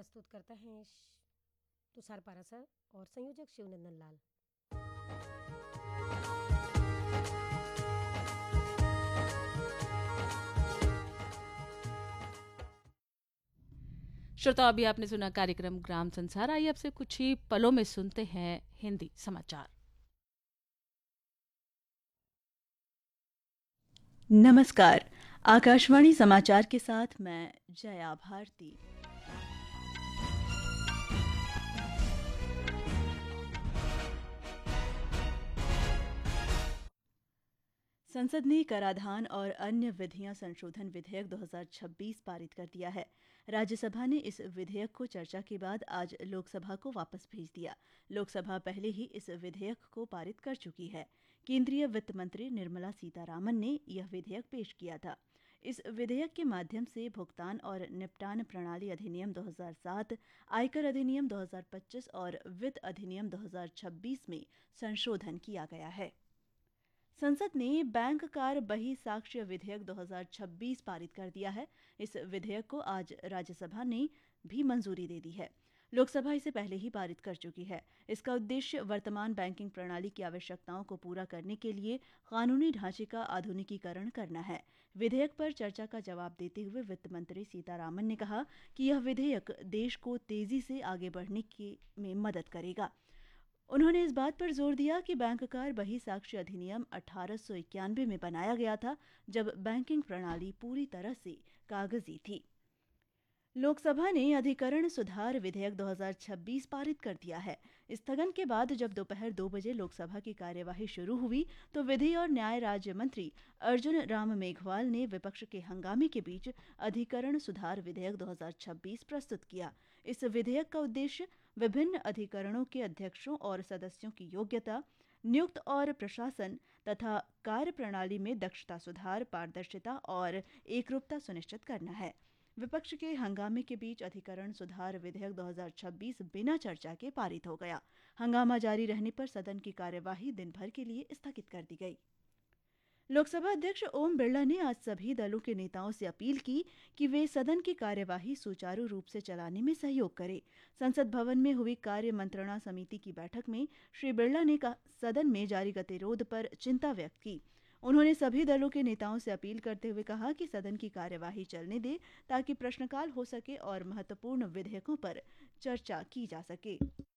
प्रस्तुत करता है तुषार पारासर और संयोजक शिवनंदन लाल। श्रोता, अभी आपने सुना कार्यक्रम ग्राम संसार। आइए अब से कुछ ही पलों में सुनते हैं हिंदी समाचार। नमस्कार, आकाशवाणी समाचार के साथ मैं जया भारती। संसद ने कराधान और अन्य विधियां संशोधन विधेयक 2026 पारित कर दिया है। राज्यसभा ने इस विधेयक को चर्चा के बाद आज लोकसभा को वापस भेज दिया। लोकसभा पहले ही इस विधेयक को पारित कर चुकी है। केंद्रीय वित्त मंत्री निर्मला सीतारामन ने यह विधेयक पेश किया था। इस विधेयक के माध्यम से भुगतान और निपटान प्रणाली अधिनियम 2007, आयकर अधिनियम 2025 और वित्त अधिनियम 2026 में संशोधन किया गया है। संसद ने बैंक कार बही साक्ष्य विधेयक 2026 पारित कर दिया है। इस विधेयक को आज राज्यसभा ने भी मंजूरी दे दी है। लोकसभा इसे पहले ही पारित कर चुकी है। इसका उद्देश्य वर्तमान बैंकिंग प्रणाली की आवश्यकताओं को पूरा करने के लिए कानूनी ढांचे का आधुनिकीकरण करना है। विधेयक पर चर्चा का जवाब देते हुए वित्त मंत्री सीतारामन ने कहा कि यह विधेयक देश को तेजी से आगे बढ़ने में मदद करेगा। उन्होंने इस बात पर जोर दिया कि बैंक कार बही साक्ष्य अधिनियम 1891 में बनाया गया था, जब बैंकिंग प्रणाली पूरी तरह से कागजी थी। लोकसभा ने अधिकरण सुधार विधेयक 2026 पारित कर दिया है। स्थगन के बाद जब दोपहर 2 बजे लोकसभा की कार्यवाही शुरू हुई तो विधि और न्याय राज्य मंत्री अर्जुन राम मेघवाल ने विपक्ष के हंगामे के बीच अधिकरण सुधार विधेयक 2026 प्रस्तुत किया। इस विधेयक का उद्देश्य विभिन्न अधिकरणों के अध्यक्षों और सदस्यों की योग्यता, नियुक्त और प्रशासन तथा कार्यप्रणाली में दक्षता सुधार, पारदर्शिता और एकरूपता सुनिश्चित करना है। विपक्ष के हंगामे के बीच अधिकरण सुधार विधेयक 2026 बिना चर्चा के पारित हो गया। हंगामा जारी रहने पर सदन की कार्यवाही दिन भर के लिए स्थगित कर दी गई। लोकसभा अध्यक्ष ओम बिरला ने आज सभी दलों के नेताओं से अपील की कि वे सदन की कार्यवाही सुचारू रूप से चलाने में सहयोग करें। संसद भवन में हुई कार्य मंत्रणा समिति की बैठक में श्री बिरला ने सदन में जारी गतिरोध पर चिंता व्यक्त की। उन्होंने सभी दलों के नेताओं से अपील करते हुए कहा कि सदन की कार्यवाही चलने दें ताकि प्रश्नकाल हो सके और महत्वपूर्ण विधेयकों पर चर्चा की जा सके।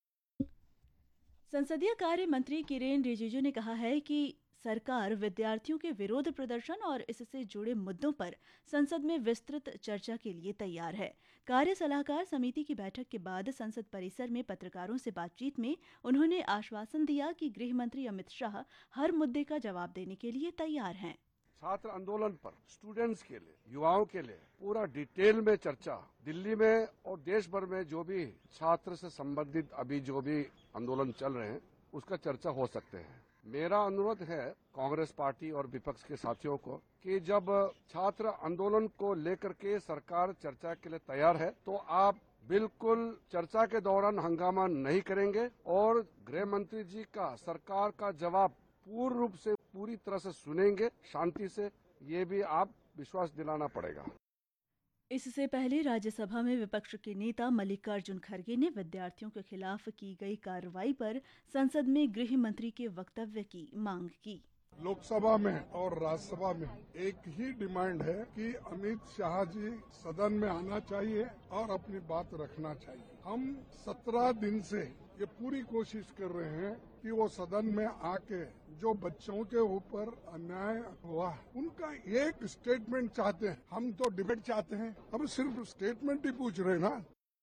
संसदीय कार्य मंत्री किरेन रिजिजू ने कहा है कि सरकार विद्यार्थियों के विरोध प्रदर्शन और इससे जुड़े मुद्दों पर संसद में विस्तृत चर्चा के लिए तैयार है। कार्य सलाहकार समिति की बैठक के बाद संसद परिसर में पत्रकारों से बातचीत में उन्होंने आश्वासन दिया कि गृह मंत्री अमित शाह हर मुद्दे का जवाब देने के लिए तैयार हैं। छात्र आंदोलन पर स्टूडेंट्स के लिए, युवाओं के लिए पूरा डिटेल में चर्चा दिल्ली में और देश भर में जो भी छात्र से संबंधित अभी जो भी आंदोलन चल रहे हैं उसका चर्चा हो सकते हैं। मेरा अनुरोध है कांग्रेस पार्टी और विपक्ष के साथियों को कि जब छात्र आंदोलन को लेकर के सरकार चर्चा के लिए तैयार है तो आप बिल्कुल चर्चा के दौरान हंगामा नहीं करेंगे और गृह मंत्री जी का सरकार का जवाब पूर्ण रूप से पूरी तरह से सुनेंगे शांति से। ये भी आप विश्वास दिलाना पड़ेगा। इससे पहले राज्यसभा में विपक्ष के नेता मल्लिकार्जुन खड़गे ने विद्यार्थियों के खिलाफ की गई कार्रवाई पर संसद में गृह मंत्री के वक्तव्य की मांग की। लोकसभा में और राज्यसभा में एक ही डिमांड है कि अमित शाह जी सदन में आना चाहिए और अपनी बात रखना चाहिए। हम 17 दिन से ये पूरी कोशिश कर रहे हैं कि वो सदन में आके जो बच्चों के ऊपर अन्याय हुआ उनका एक स्टेटमेंट चाहते हैं। हम तो डिबेट चाहते हैं, हम सिर्फ स्टेटमेंट ही पूछ रहे हैं ना।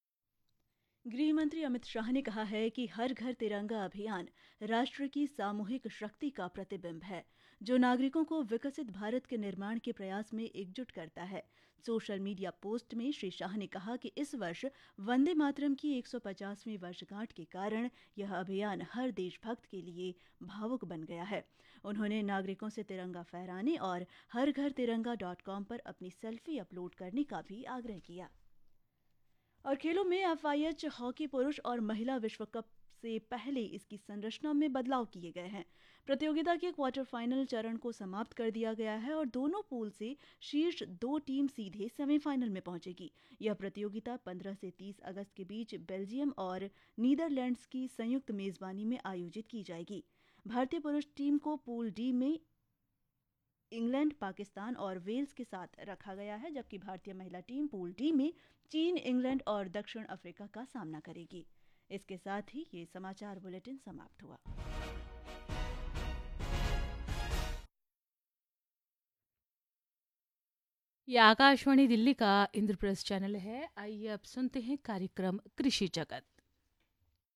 गृह मंत्री अमित शाह ने कहा है कि हर घर तिरंगा अभियान राष्ट्र की सामूहिक शक्ति का प्रतिबिंब है, जो नागरिकों को विकसित भारत के निर्माण के प्रयास में एकजुट करता है। सोशल मीडिया पोस्ट में श्री शाह ने कहा कि इस वर्ष वंदे मातरम की 150वीं वर्षगांठ के कारण यह अभियान हर देशभक्त के लिए भावुक बन गया है। उन्होंने नागरिकों से तिरंगा फहराने और हरघरतिरंगा.com पर अपनी सेल्फी अपलोड करने का भी आग्रह किया। और खेलों में FIH हॉकी पुरुष और महिला विश्व कप से पहले इसकी संरचना में बदलाव किए गए हैं। प्रतियोगिता के क्वार्टर फाइनल चरण को समाप्त कर दिया गया है और दोनों पूल से शीर्ष 2 टीम सीधे सेमीफाइनल में पहुंचेगी। यह प्रतियोगिता 15 से 30 अगस्त के बीच बेल्जियम और नीदरलैंड्स की संयुक्त मेजबानी में आयोजित की जाएगी। भारतीय पुरुष टीम को पूल डी में इंग्लैंड, पाकिस्तान और वेल्स के साथ रखा गया है, जबकि भारतीय महिला टीम पूल डी में चीन, इंग्लैंड और दक्षिण अफ्रीका का सामना करेगी। इसके साथ ही ये समाचार बुलेटिन समाप्त हुआ। ये आकाशवाणी दिल्ली का इंद्रप्रस्थ चैनल है। आइए अब सुनते हैं कार्यक्रम कृषि जगत।